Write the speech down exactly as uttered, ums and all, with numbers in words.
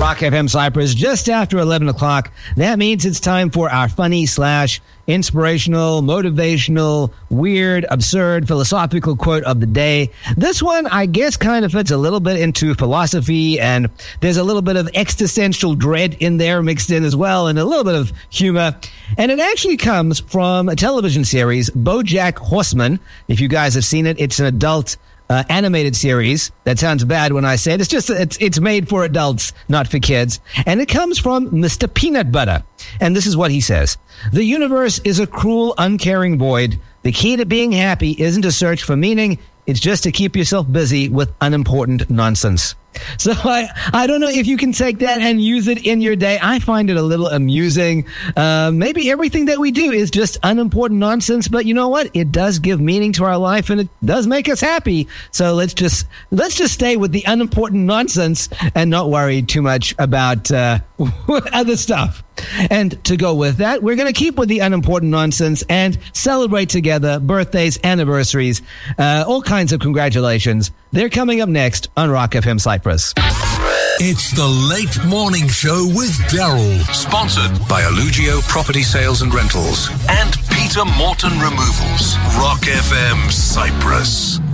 Rock F M Cyprus just after eleven o'clock. That means it's time for our funny slash inspirational, motivational, weird, absurd, philosophical quote of the day. This one, I guess, kind of fits a little bit into philosophy, and there's a little bit of existential dread in there mixed in as well, and a little bit of humor. And it actually comes from a television series, BoJack Horseman. If you guys have seen it, it's an adult Uh, animated series. That sounds bad when I say it. It's just, it's, it's made for adults, not for kids. And it comes from Mister Peanut Butter. And this is what he says. The universe is a cruel, uncaring void. The key to being happy isn't to search for meaning. It's just to keep yourself busy with unimportant nonsense. So I, I don't know if you can take that and use it in your day. I find it a little amusing. Uh, maybe everything that we do is just unimportant nonsense, but you know what? It does give meaning to our life, and it does make us happy. So let's just let's just stay with the unimportant nonsense and not worry too much about uh, other stuff. And to go with that, we're going to keep with the unimportant nonsense and celebrate together birthdays, anniversaries, uh, all kinds of congratulations. They're coming up next on Rock F M Cyprus. It's the Late Morning Show with Daryl. Sponsored by Allugio Property Sales and Rentals and Peter Morton Removals. Rock F M Cyprus.